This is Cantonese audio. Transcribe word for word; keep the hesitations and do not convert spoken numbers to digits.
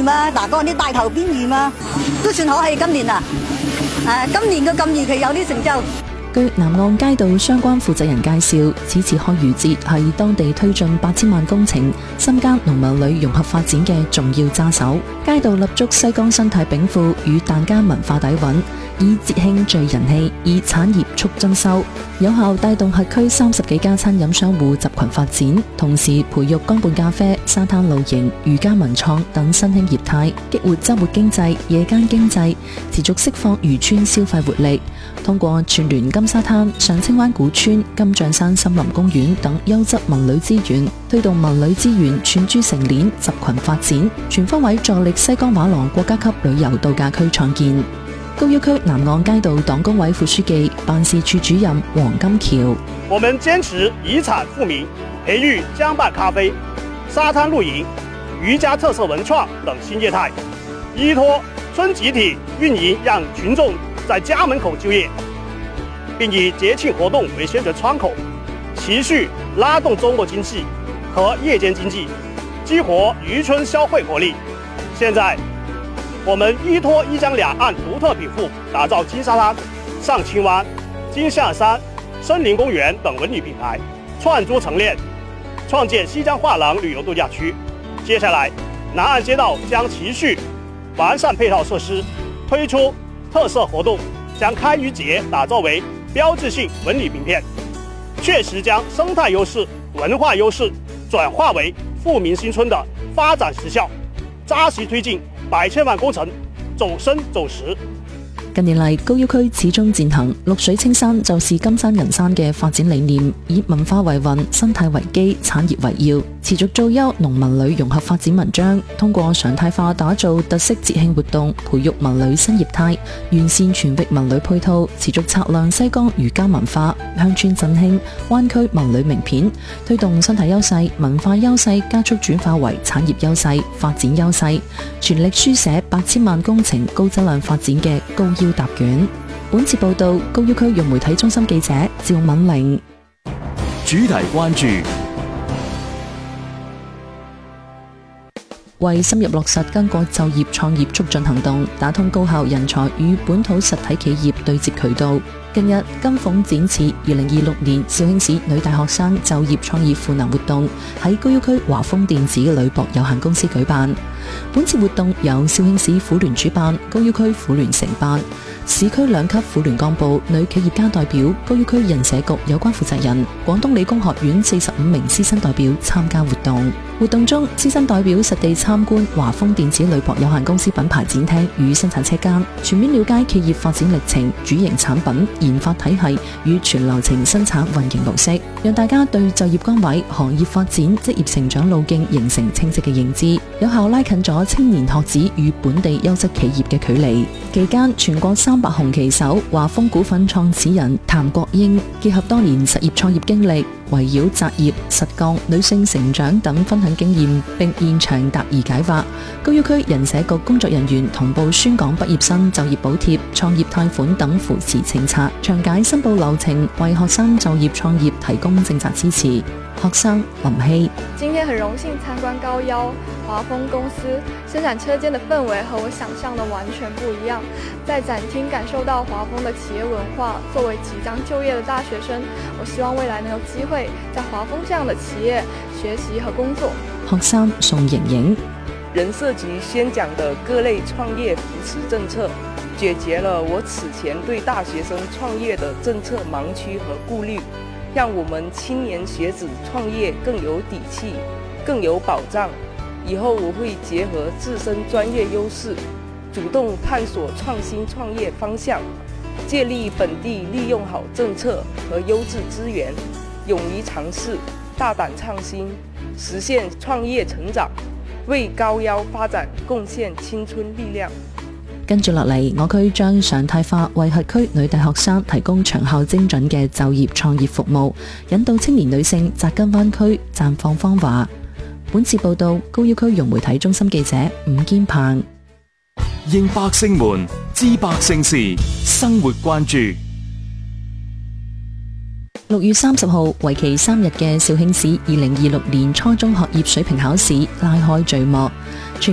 嘛，嗱嗰啲大頭邊魚嘛，都算可喜今年啊！誒，今年嘅咁預期有啲成就。 據南岸街道相關負責人介紹，此次開漁節係當地推進八千萬工程、深耕農民旅融合發展嘅重要揸手。街道立足西江生態稟賦與疍家文化底蘊，以節慶聚人氣，以產業促增收，有效帶動轄區三十幾家餐飲商戶集群發展，同時培育乾拌咖啡、沙灘露營、漁家文創等新興業態，激活周末經濟、夜間經濟，持續釋放漁村消費活力。通過串聯金沙灘、上清灣古村、金象山森林公園等優質文旅資源，推動文旅資源串珠成鏈，集群發展，全方位助力西江畫廊國家級旅遊度假區創建。高要區南岸街道黨工委副書記、辦事處主任黃金橋： 我們堅持以產富民，培育江畔咖啡、沙灘露營、漁家特色文創等新業態，依託村集體運營，讓群眾在家門口就業，並以節慶活動為宣傳窗口，持續拉動周末經濟和夜間經濟，激活漁村消費活力。現在我們依託一江兩岸獨特稟賦，打造金沙灘、上清灣、金象山、森林公園等文旅品牌，串珠成鏈，創建西江畫廊旅遊度假區。接下來，南岸街道將持續完善配套設施，推出特色活動，將開漁節打造為標誌性文旅名片，確實將生態優勢、文化優勢轉化為富民新村的發展實效，扎實推進百千萬工程走深走實。 近年嚟，高要區始終踐行綠水青山就是金山銀山嘅發展理念，以文化為運、生態為基、產業為要，持續做優農民旅融合發展文章，通過常態化打造特色節慶活動，培育文旅新業態，完善全域文旅配套，持續擦亮西江漁家文化、鄉村振興、灣區文旅名片，推動生態優勢、文化優勢加速轉化為產業優勢、發展優勢，全力書寫八千萬工程高質量發展嘅高要答卷。本次報道，高要區融媒體中心記者趙敏玲。 主題關注： 為深入落實巾幗就業創業促進行動，打通高校人才與本土實體企業對接渠道。近日，金鳳展翅二零二六年肇慶市女大學生就業創業賦能活動喺高要區華豐電子鋁箔有限公司舉辦。本次活動由肇慶市婦聯主辦，高要區婦聯承辦。市區兩級婦聯幹部、女企業家代表、高要區人社局有關負責人、廣東理工學院四十五名師生代表參加活動。活動中，師生代表實地參觀華豐電子鋁箔有限公司品牌展廳與生產車間，全面了解企業發展歷程、主營產品、研發體系與全流程生產運營模式，讓大家對就業崗位、行業發展、職業成長路徑形成清晰嘅認知，有效拉近咗青年學子與本地優質企業嘅距離。期間，全國三百紅旗手華豐股份創始人譚國英結合多年實業創業經歷，圍繞擇業、實幹、女性成長等分享經驗，並現場答疑解惑。高要區人社局工作人員同步宣講畢業生就業補貼、創業貸款等扶持政策，詳解申報流程，為學生就業創業提供政策支持。學生林希： 今天很榮幸參觀高要華豐公司生產車間的氛圍和我想象的完全不一樣，在展廳感受到華豐的企業文化。作為即將就業的大學生，我希望未來能有機會在華豐這樣的企業學習和工作。 學生宋瑩瑩： 人社局宣講的各類創業扶持政策，解決了我此前對大學生創業的政策盲區和顧慮，讓我們青年學子創業更有底氣、更有保障。以後我會結合自身專業優勢，主動探索創新創業方向，借力本地利用好政策和優質資源，勇於嘗試、大膽創新，實現創業成長，為高要發展貢獻青春力量。 跟住落嚟，我區將常態化為轄區女大學生提供長效精準嘅就業創業服務，引導青年女性扎根灣區，綻放芳華。本次報道，高要區融媒體中心記者伍堅鵬。 應百姓們知百姓事，生活關注。 六月三十號，為期三日嘅肇慶市二零二六年初中學業水平考試拉開序幕。